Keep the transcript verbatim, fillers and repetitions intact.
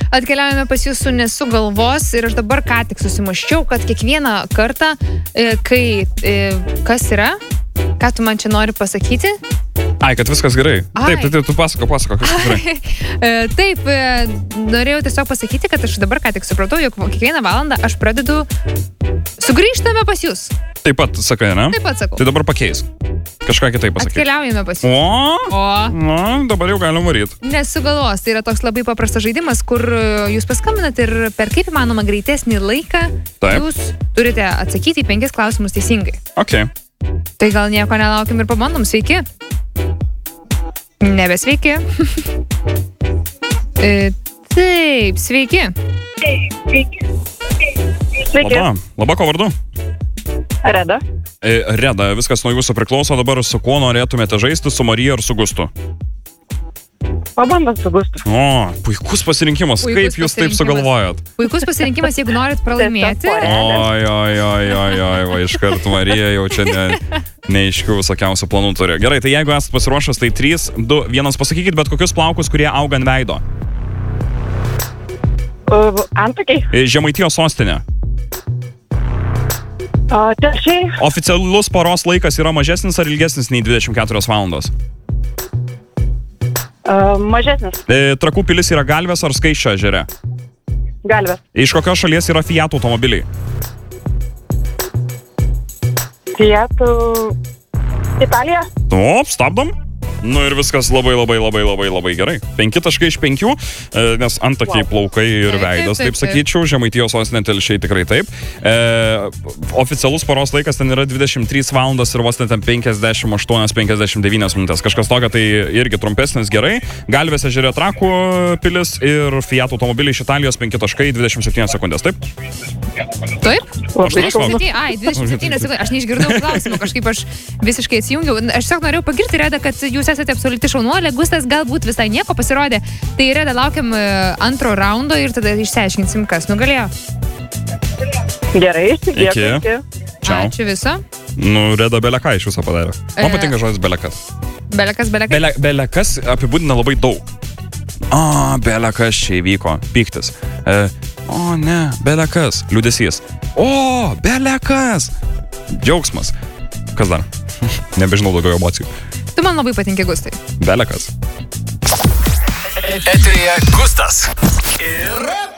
Atkeliaujame pas jūsų Nesu galvos ir aš dabar ką tik susimaščiau, kad kiekvieną kartą, kai kas yra, ką tu man čia nori pasakyti? Ai, kad viskas gerai. Ai. Taip, tai tu pasako, pasako, kas gerai. Taip, norėjau tiesiog pasakyti, kad aš dabar ką tik supratau, jog kiekvieną valandą aš pradedu sugrįžtame pas jūs. Taip pat sakai, ne? Taip pat sakau. Tai dabar pakeis. Kažką kitaip pasakyti. Atkeliaujame pas jūs. O, o. Na, dabar jau galim varyti. Nesu galvos, tai yra toks labai paprastas žaidimas, kur jūs paskambinat ir per kaip įmanoma greitesnį laiką Taip. Jūs turite atsakyti į penkis klausimus teisingai. Ok. Tai gal nieko nelaukim ir pabandom. Sveiki. Nebesveiki. e, taip, sveiki. Sveiki. Sveiki. Laba, laba, ko vardu? Reda. E, Reda, viskas nuo jūsų priklauso. Dabar su kuo norėtumėte žaisti, su Marija ar su Gustu? Pabandom su Gustu. O, puikus pasirinkimas. Puikus Kaip jūs taip sugalvojat? Puikus pasirinkimas, jeigu norit pralaimėti. Oi, oi, oi, oi, oi, va, iškart Marija jau čia ne, neiškių visokiausių planų turi. Gerai, tai jeigu esate pasiruošęs, tai trys, du, vienas pasakykit, bet kokius plaukus, kurie auga ant veido. Uh, antakiai. Žemaitijos sostinė. Uh, Telšiai. Oficialus paros laikas yra mažesnis ar ilgesnis nei dvidešimt keturios valandos? Uh, mažesnis. E, Trakų pilis yra Galvės ar Skaisčio ežere? Galvės. Iš kokios šalies yra Fiat automobiliai? Fiat. Italija. Top, stabdom. Nu ir viskas labai labai labai labai labai gerai. Penki taškai iš penkių, nes antakiai, wow. plaukai ir veidas, taip, taip, taip sakyčiau. Žemaitijos sostinė Telšiai tikrai taip. E, oficialus paros laikas ten yra dvidešimt trys valandas ir vos net penkiasdešimt aštuonios penkiasdešimt devynios minutės. Kažkas tokio, tai irgi trumpesnis gerai. Galvės ežere Trakų pilis ir Fiat automobiliai iš Italijos penki taškai dvidešimt septynios sekundės, taip? Taip? Ai, dvidešimt septynios sekundės. Aš neišgirdau klausimų, kažkaip aš visiškai atsijungiau. Aš tiesiog norėjau pagirti Redą, kad jūs esate absoliuti šaunuolė, Gustas galbūt visai nieko pasirodė. Tai Reda, laukiam antro raundo ir tada išsiaiškinsim, kas nugalėjo. Gerai, iki. Čiau. Ačiū viso. Nu, Reda beleką iš viso padarė. Man patinka žodis belekas. Belekas, belekas. Bele, belekas apibūdina labai daug. O, belekas čia įvyko. Pyktis. E, o, ne, belekas. Liūdesys. O, belekas. Džiaugsmas. Kas dar? Nebežinau daugiau emocijų. Tu man labai patinki, Gustai. Belekas. Eteryje Gustas ir